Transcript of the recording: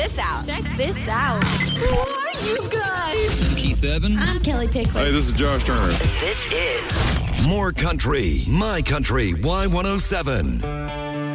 this out. Check this out. Who are you guys? I'm Keith Urban. I'm Kelly Pickler. Hey, this is Josh Turner. This is More Country, My Country Y107.